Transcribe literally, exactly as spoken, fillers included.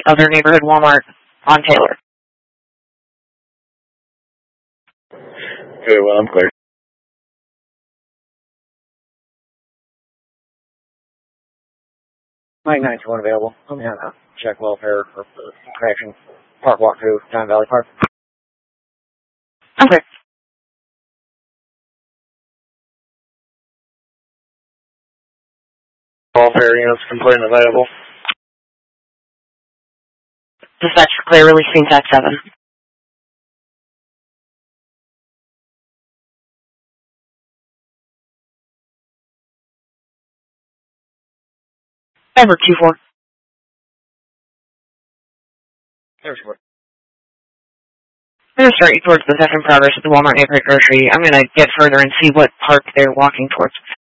Other neighborhood Walmart on Taylor. Very well, I'm clear. Mike nine two one available. I'm going to check welfare for the connection. Park walk through Time Valley Park. Okay. Welfare units complete and available. Dispatch clear, releasing Tech seven. Ever two four. There's what. I'm going to start you towards the second progress at the Walmart neighborhood grocery. I'm going to get further and see what park they're walking towards.